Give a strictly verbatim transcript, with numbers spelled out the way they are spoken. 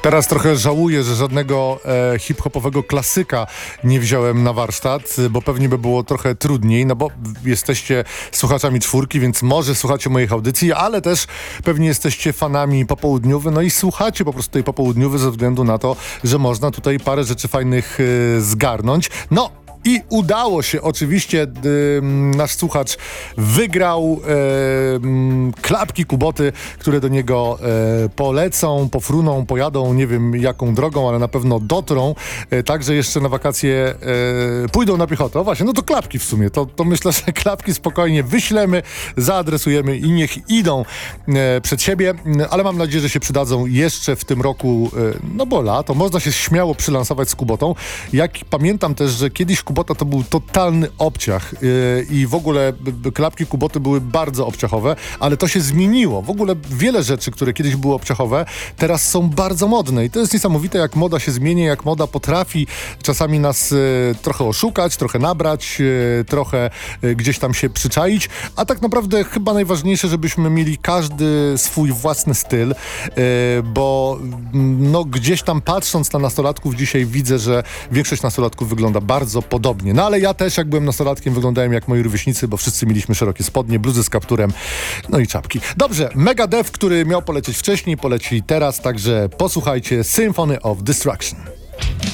Teraz trochę żałuję, że żadnego e, hip-hopowego klasyka nie wziąłem na warsztat, bo pewnie by było trochę trudniej, no bo jesteście słuchaczami czwórki, więc może słuchacie moich audycji, ale też pewnie jesteście fanami popołudniowy, no i słuchacie po prostu tej popołudniowy ze względu na to, że można tutaj parę rzeczy fajnych e, zgarnąć. No, i udało się, oczywiście y, nasz słuchacz wygrał y, klapki Kuboty, które do niego y, polecą, pofruną, pojadą, nie wiem jaką drogą, ale na pewno dotrą, y, także jeszcze na wakacje y, pójdą na piechotę. O właśnie, no to klapki w sumie, to, to myślę, że klapki spokojnie wyślemy, zaadresujemy i niech idą y, przed siebie, y, ale mam nadzieję, że się przydadzą jeszcze w tym roku, y, no bo lato, można się śmiało przylansować z Kubotą. Jak pamiętam też, że kiedyś Kubota to był totalny obciach yy, i w ogóle b, klapki Kuboty były bardzo obciachowe, ale to się zmieniło. W ogóle wiele rzeczy, które kiedyś były obciachowe, teraz są bardzo modne i to jest niesamowite, jak moda się zmienia, jak moda potrafi czasami nas yy, trochę oszukać, trochę nabrać, yy, trochę yy, gdzieś tam się przyczaić, a tak naprawdę chyba najważniejsze, żebyśmy mieli każdy swój własny styl, yy, bo no, gdzieś tam patrząc na nastolatków dzisiaj widzę, że większość nastolatków wygląda bardzo podobnie. No ale ja też, jak byłem nastolatkiem, wyglądałem jak moi rówieśnicy, bo wszyscy mieliśmy szerokie spodnie, bluzy z kapturem, no i czapki. Dobrze, Megadeth, który miał polecieć wcześniej, poleci teraz, także posłuchajcie Symphony of Destruction.